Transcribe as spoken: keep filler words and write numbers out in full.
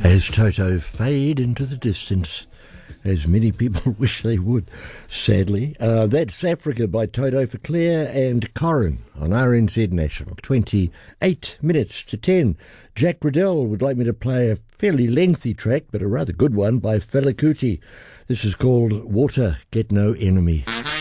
As Toto fade into the distance, as many people wish they would, sadly. Uh, that's Africa by Toto for Claire and Corin on R N Z National. twenty-eight minutes to ten. Jack Riddell would like me to play a fairly lengthy track, but a rather good one by Fela Kuti. This is called Water Get No Enemy.